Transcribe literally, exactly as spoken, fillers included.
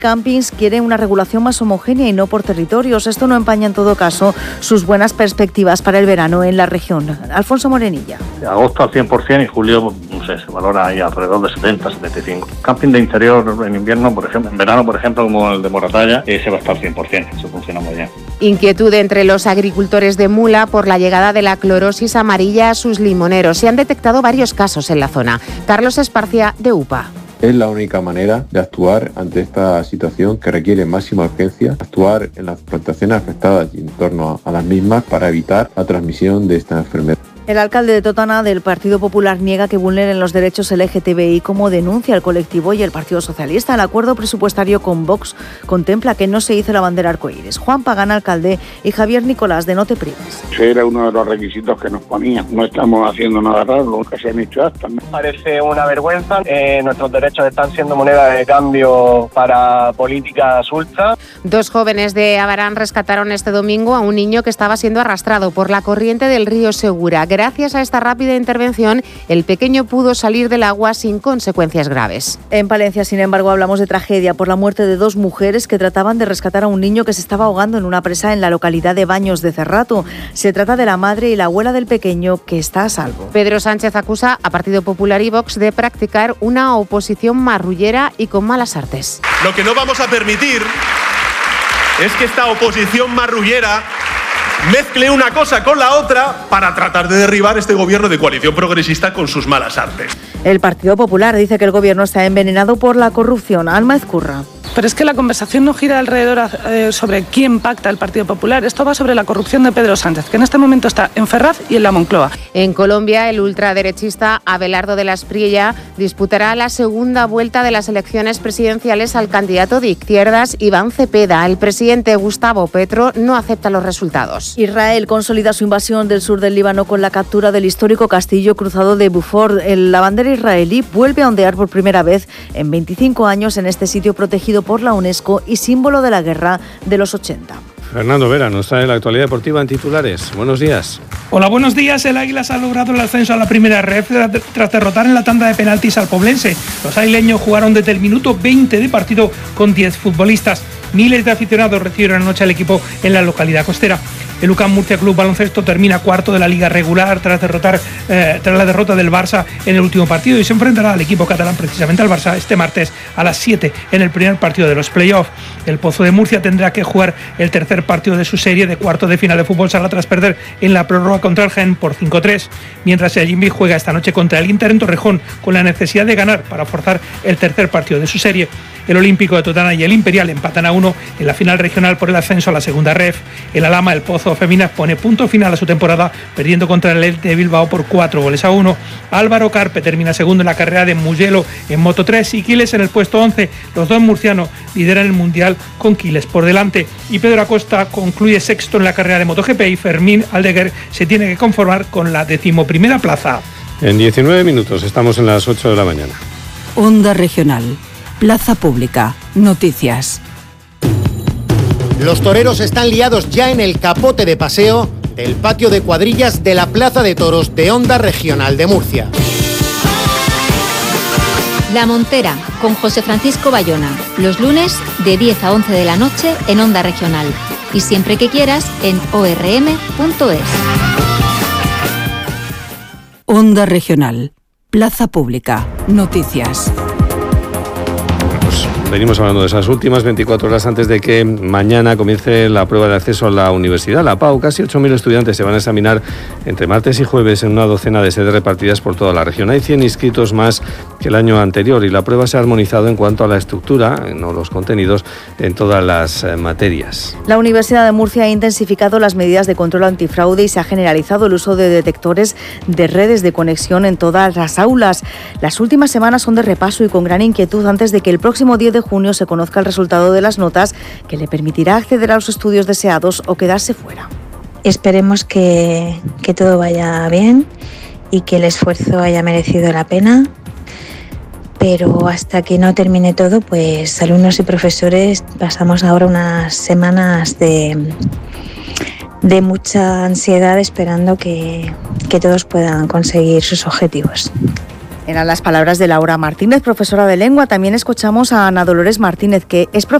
Campings quiere una regulación más homogénea y no por territorios. Esto no empaña en todo caso sus buenas perspectivas para el verano en la región. Alfonso Morenilla. Agosto al cien por ciento y julio, no sé, se valora ahí alrededor de setenta, setenta y cinco. Camping de interior en invierno, por ejemplo, en verano, por ejemplo, como el de Moratalla, ese va a estar cien por ciento. Eso funciona muy bien. Inquietud entre los agricultores de Mula por la llegada de la clorosis amarilla a sus limoneros. Se han detectado varios casos en la zona. Carlos Esparcia, de U P A. Es la única manera de actuar ante esta situación que requiere máxima urgencia, actuar en las plantaciones afectadas y en torno a las mismas para evitar la transmisión de esta enfermedad. El alcalde de Totana del Partido Popular niega que vulneren los derechos L G T B I, como denuncia el colectivo y el Partido Socialista. El acuerdo presupuestario con Vox contempla que no se hizo la bandera arcoíris. Juan Pagán, alcalde, y Javier Nicolás, de No te prives. Ese era uno de los requisitos que nos ponían. No estamos haciendo nada raro, nunca se han hecho actas. Parece una vergüenza. Eh, nuestros derechos están siendo moneda de cambio para políticas ultra. Dos jóvenes de Abarán rescataron este domingo a un niño que estaba siendo arrastrado por la corriente del río Segura. Gracias a esta rápida intervención, el pequeño pudo salir del agua sin consecuencias graves. En Palencia, sin embargo, hablamos de tragedia por la muerte de dos mujeres que trataban de rescatar a un niño que se estaba ahogando en una presa en la localidad de Baños de Cerrato. Se trata de la madre y la abuela del pequeño, que está a salvo. Pedro Sánchez acusa a Partido Popular y Vox de practicar una oposición marrullera y con malas artes. Lo que no vamos a permitir es que esta oposición marrullera mezcle una cosa con la otra para tratar de derribar este gobierno de coalición progresista con sus malas artes. El Partido Popular dice que el gobierno está envenenado por la corrupción. Alma Ezcurra. Pero es que la conversación no gira alrededor eh, sobre quién pacta el Partido Popular. Esto va sobre la corrupción de Pedro Sánchez, que en este momento está en Ferraz y en la Moncloa. En Colombia, el ultraderechista Abelardo de la Espriella disputará la segunda vuelta de las elecciones presidenciales al candidato de izquierdas Iván Cepeda. El presidente Gustavo Petro no acepta los resultados. Israel consolida su invasión del sur del Líbano con la captura del histórico castillo cruzado de Beaufort. La bandera israelí vuelve a ondear por primera vez en veinticinco años en este sitio protegido por la UNESCO y símbolo de la guerra de los ochenta. Fernando Vera nos trae la actualidad deportiva en titulares. Buenos días. Hola, buenos días. El Águilas ha logrado el ascenso a la primera ref tras derrotar en la tanda de penaltis al Poblense. Los aileños jugaron desde el minuto veinte de partido con diez futbolistas. Miles de aficionados recibieron anoche al equipo en la localidad costera. El U C A M Murcia Club Baloncesto termina cuarto de la liga regular tras derrotar eh, tras la derrota del Barça en el último partido y se enfrentará al equipo catalán, precisamente al Barça, este martes a las siete en el primer partido de los playoffs. El Pozo de Murcia tendrá que jugar el tercer partido de su serie de cuarto de final de fútbol sala tras perder en la prórroga contra el Gen por cinco tres, mientras el Jimby juega esta noche contra el Inter en Torrejón con la necesidad de ganar para forzar el tercer partido de su serie. El Olímpico de Totana y el Imperial empatan a uno en la final regional por el ascenso a la segunda ref. El Alhama, el Pozo Feminas, pone punto final a su temporada perdiendo contra el Elche de Bilbao por cuatro goles a uno. Álvaro Carpe termina segundo en la carrera de Mugello en Moto tres y Quiles en el puesto once. Los dos murcianos lideran el mundial con Quiles por delante. Y Pedro Acosta concluye sexto en la carrera de MotoGP y Fermín Aldeguer se tiene que conformar con la decimoprimera plaza. En diecinueve minutos estamos en las ocho de la mañana. Onda Regional. Plaza Pública. Noticias. Los toreros están liados ya en el capote de paseo del patio de cuadrillas de la Plaza de Toros de Onda Regional de Murcia. La Montera, con José Francisco Bayona, los lunes de diez a once de la noche en Onda Regional y siempre que quieras en o r m punto es. Onda Regional. Plaza Pública. Noticias. Venimos hablando de esas últimas veinticuatro horas antes de que mañana comience la prueba de acceso a la universidad, la P A U. Casi ocho mil estudiantes se van a examinar entre martes y jueves en una docena de sedes repartidas por toda la región. Hay cien inscritos más que el año anterior y la prueba se ha armonizado en cuanto a la estructura, no los contenidos, en todas las eh, materias. La Universidad de Murcia ha intensificado las medidas de control antifraude y se ha generalizado el uso de detectores de redes de conexión en todas las aulas. Las últimas semanas son de repaso y con gran inquietud antes de que el próximo diez de junio se conozca el resultado de las notas que le permitirá acceder a los estudios deseados o quedarse fuera. Esperemos que, que todo vaya bien y que el esfuerzo haya merecido la pena, pero hasta que no termine todo, pues alumnos y profesores pasamos ahora unas semanas de, de mucha ansiedad esperando que, que todos puedan conseguir sus objetivos. Eran las palabras de Laura Martínez, profesora de lengua. También escuchamos a Ana Dolores Martínez, que es profesora